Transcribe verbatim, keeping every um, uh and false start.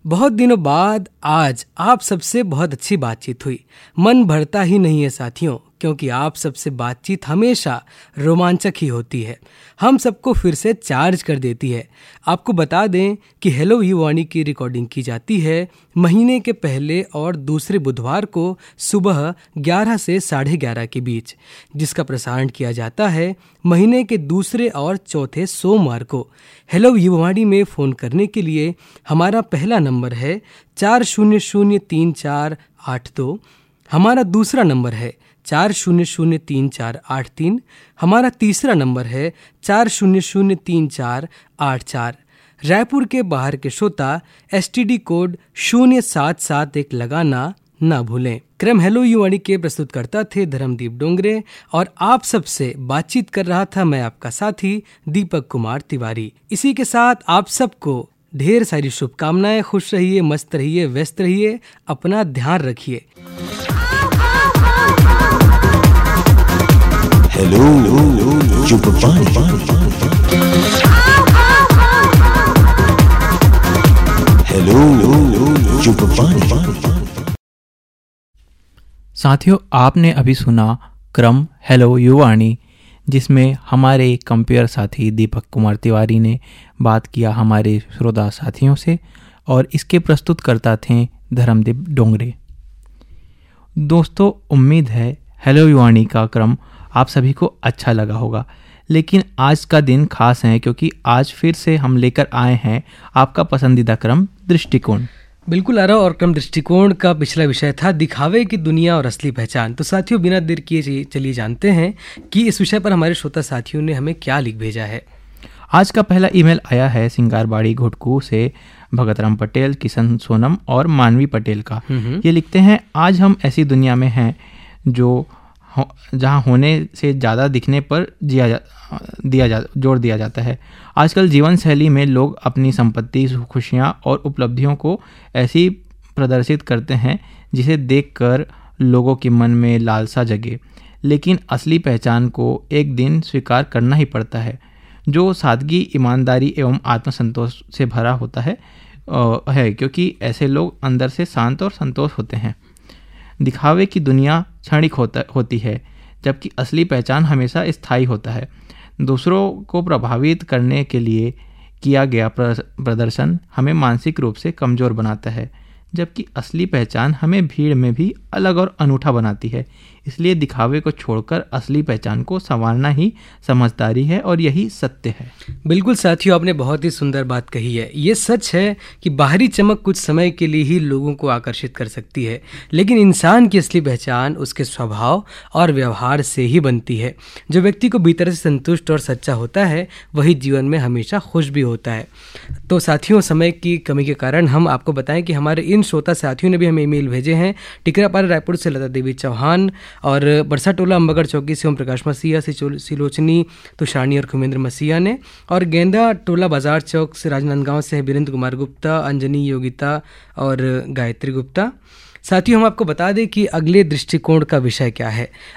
बहुत दिनों बाद आज आप सबसे बहुत अच्छी बातचीत हुई। मन भरता ही नहीं है साथियों, क्योंकि आप सबसे बातचीत हमेशा रोमांचक ही होती है, हम सबको फिर से चार्ज कर देती है। आपको बता दें कि हेलो युवाणी की रिकॉर्डिंग की जाती है महीने के पहले और दूसरे बुधवार को सुबह ग्यारह से साढ़े ग्यारह के बीच, जिसका प्रसारण किया जाता है महीने के दूसरे और चौथे सोमवार को। हेलो युवाणी में फ़ोन करने के लिए हमारा पहला नंबर है चार शून्य शून्य तीन चार आठ दो, हमारा दूसरा नंबर है चार शून्य शून्य तीन चार आठ तीन, हमारा तीसरा नंबर है चार शून्य शून्य तीन चार आठ चार। रायपुर के बाहर के श्रोता एसटीडी कोड शून्य सात सात एक लगाना ना भूलें। क्रम हेलो युवाणी के प्रस्तुतकर्ता थे धर्मदीप डोंगरे और आप सबसे बातचीत कर रहा था मैं आपका साथी दीपक कुमार तिवारी। इसी के साथ आप सबको ढेर सारी शुभकामनाएं। खुश रहिए, मस्त रहिए, व्यस्त रहिए, अपना ध्यान रखिए। Hello युवाणी, hello युवाणी। साथियों, आपने अभी सुना क्रम हेलो युवाणी, जिसमें हमारे कंपेयर साथी दीपक कुमार तिवारी ने बात किया हमारे श्रोता साथियों से और इसके प्रस्तुतकर्ता थे धर्मदीप डोंगरे। दोस्तों, उम्मीद है हेलो युवाणी का क्रम आप सभी को अच्छा लगा होगा, लेकिन आज का दिन खास है क्योंकि आज फिर से हम लेकर आए हैं आपका पसंदीदा क्रम दृष्टिकोण। बिल्कुल आरा, और क्रम दृष्टिकोण का पिछला विषय था दिखावे की दुनिया और असली पहचान। तो साथियों, बिना देर किए चलिए जानते हैं कि इस विषय पर हमारे श्रोता साथियों ने हमें क्या लिख भेजा है। आज का पहला ईमेल आया है सिंगारबाड़ी घुटकू से भगतराम पटेल, किशन सोनम और मानवी पटेल का। ये लिखते हैं, आज हम ऐसी दुनिया में हैं जो हो, जहाँ होने से ज़्यादा दिखने पर जिया जा, दिया जा जोर दिया जाता है। आजकल जीवन शैली में लोग अपनी संपत्ति, खुशियाँ और उपलब्धियों को ऐसी प्रदर्शित करते हैं जिसे देखकर लोगों के मन में लालसा जगे, लेकिन असली पहचान को एक दिन स्वीकार करना ही पड़ता है, जो सादगी, ईमानदारी एवं आत्मसंतोष से भरा होता है है क्योंकि ऐसे लोग अंदर से शांत और संतोष होते हैं। दिखावे की दुनिया क्षणिक होता होती है, जबकि असली पहचान हमेशा स्थायी होता है। दूसरों को प्रभावित करने के लिए किया गया प्रदर्शन हमें मानसिक रूप से कमज़ोर बनाता है, जबकि असली पहचान हमें भीड़ में भी अलग और अनूठा बनाती है। इसलिए दिखावे को छोड़कर असली पहचान को संवारना ही समझदारी है और यही सत्य है। बिल्कुल साथियों, आपने बहुत ही सुंदर बात कही है। ये सच है कि बाहरी चमक कुछ समय के लिए ही लोगों को आकर्षित कर सकती है, लेकिन इंसान की असली पहचान उसके स्वभाव और व्यवहार से ही बनती है। जो व्यक्ति को भीतर से संतुष्ट और सच्चा होता है, वही जीवन में हमेशा खुश भी होता है। तो साथियों, समय की कमी के कारण हम आपको बताएं कि हमारे इन श्रोता साथियों ने भी हमें ईमेल भेजे हैं। टिकरापारा रायपुर से लता देवी चौहान और बरसा टोला अम्बागढ़ चौकी से ओम प्रकाश मसीहा, सिलोचनी तुषारनी और खुमेंद्र मसीहा ने, और गेंदा टोला बाजार चौक से राजनांदगांव से वीरेंद्र कुमार गुप्ता, अंजनी योगिता और गायत्री गुप्ता। साथियों, हम आपको बता दें कि अगले दृष्टिकोण का विषय क्या है।